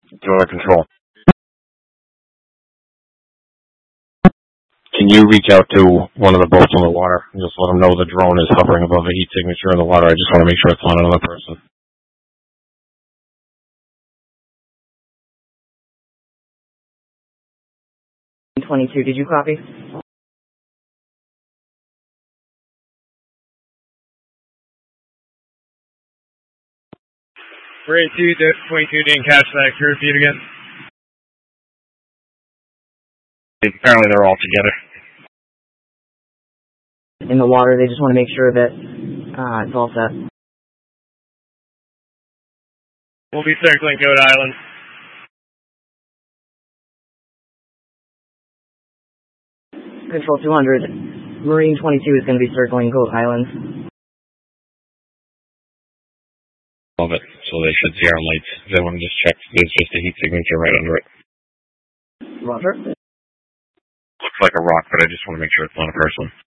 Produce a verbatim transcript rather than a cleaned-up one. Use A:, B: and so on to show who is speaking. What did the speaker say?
A: Drone control. Can you reach out to one of the boats on the water and just let them know the drone is hovering above a heat signature in the water? I just want to make sure it's not another person.
B: twenty-two, did you copy?
C: Marine two, twenty-two didn't catch that. Can you repeat again?
A: Apparently they're all together.
B: In the water, they just want to make sure that uh, it's all set.
C: We'll be circling Goat Island.
B: Control two hundred, Marine twenty-two is going to be circling Goat Island.
A: Love it. So they should see our lights. They want to just check. There's just a heat signature right under it.
B: Roger.
A: Looks like a rock, but I just want to make sure it's not a person.